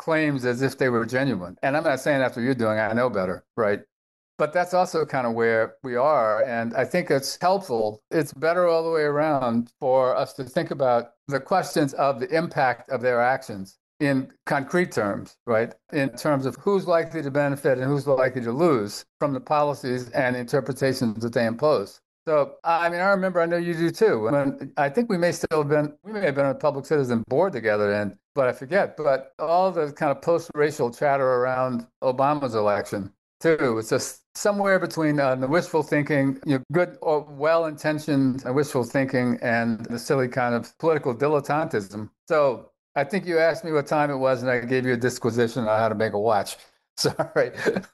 claims as if they were genuine. And I'm not saying that's what you're doing. I know better, right? But that's also kind of where we are. And I think it's helpful. It's better all the way around for us to think about the questions of the impact of their actions in concrete terms, right? In terms of who's likely to benefit and who's likely to lose from the policies and interpretations that they impose. So, I mean, I remember, I know you do too. I think we may have been on a public citizen board together then, but I forget. But all the kind of post-racial chatter around Obama's election too. It's just somewhere between the wishful thinking, good or well-intentioned wishful thinking and the silly kind of political dilettantism. So I think you asked me what time it was, and I gave you a disquisition on how to make a watch. Sorry.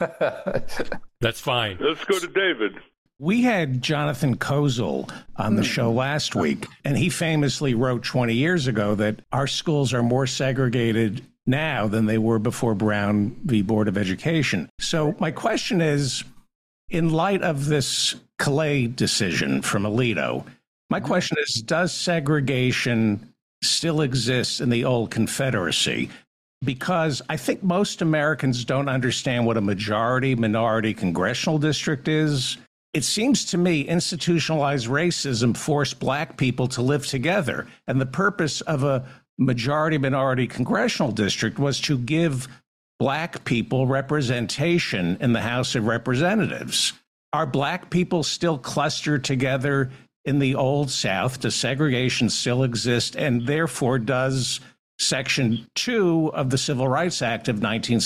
That's fine. Let's go to David. We had Jonathan Kozol on the show last week, and he famously wrote 20 years ago that our schools are more segregated now than they were before Brown v. Board of Education. So my question is, in light of this Calais decision from Alito, my question is, does segregation still exist in the old Confederacy? Because I think most Americans don't understand what a majority-minority congressional district is. It seems to me institutionalized racism forced black people to live together. And the purpose of a majority-minority congressional district was to give black people representation in the House of Representatives. Are black people still clustered together in the Old South? Does segregation still exist? And therefore, does Section 2 of the Civil Rights Act of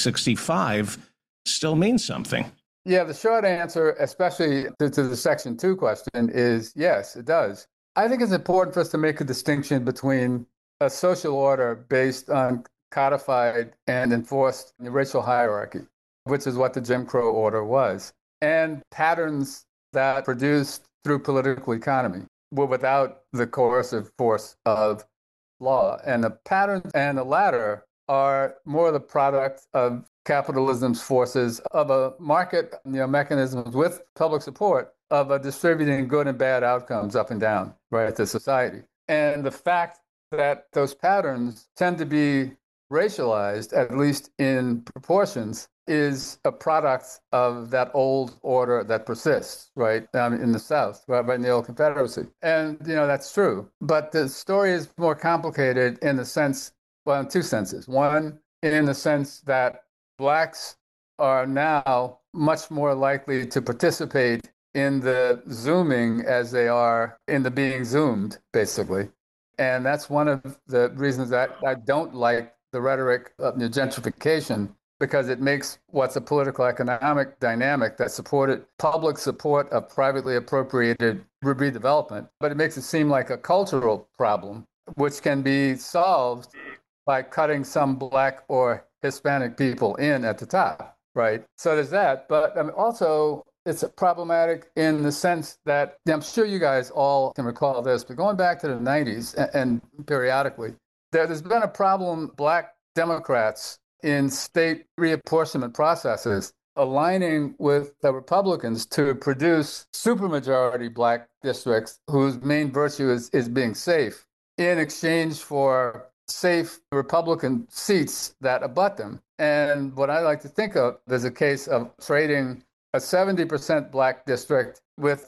1965 still mean something? Yeah, the short answer, especially to the Section 2 question, is yes, it does. I think it's important for us to make a distinction between a social order based on codified and enforced racial hierarchy, which is what the Jim Crow order was, and patterns that produced through political economy were without the coercive force of law. And the patterns and the latter are more the product of capitalism's forces, of a market mechanisms with public support of a distributing good and bad outcomes up and down, right, to society. And the fact that those patterns tend to be racialized, at least in proportions, is a product of that old order that persists, right, in the South, right in the old Confederacy. And, that's true. But the story is more complicated in the sense, well, in two senses. One, in the sense that Blacks are now much more likely to participate in the Zooming as they are in the being Zoomed, basically. And that's one of the reasons that I don't like the rhetoric of gentrification, because it makes what's a political economic dynamic that supported public support of privately appropriated redevelopment, but it makes it seem like a cultural problem, which can be solved by cutting some Black or Hispanic people in at the top, right? So there's that. But also, it's problematic in the sense that I'm sure you guys all can recall this, but going back to the 90s and periodically, there's been a problem, Black Democrats in state reapportionment processes aligning with the Republicans to produce supermajority Black districts whose main virtue is being safe in exchange for safe Republican seats that abut them. And what I like to think of is a case of trading a 70% Black district with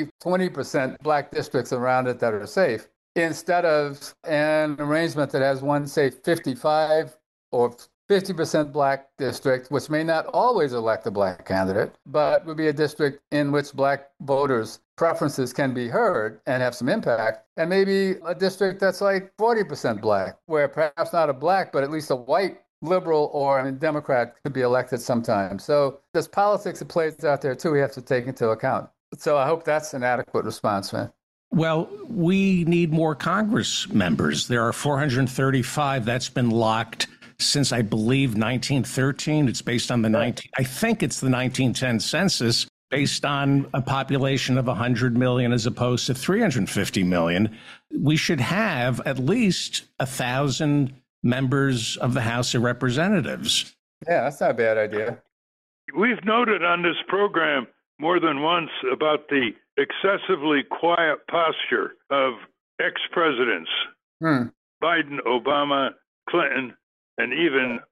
20% Black districts around it that are safe, instead of an arrangement that has one, say, 55 or 50% Black district, which may not always elect a Black candidate, but would be a district in which Black voters' preferences can be heard and have some impact, and maybe a district that's like 40% Black, where perhaps not a Black, but at least a white liberal or a Democrat could be elected sometime. So there's politics that plays out there, too, we have to take into account. So I hope that's an adequate response, man. Well, we need more Congress members. There are 435. That's been locked since, I believe, 1913. It's based on I think it's the 1910 census, based on a population of 100 million as opposed to 350 million. We should have at least 1,000 members of the House of Representatives. Yeah, that's not a bad idea. We've noted on this program more than once about the excessively quiet posture of ex-presidents, Biden, Obama, Clinton, and even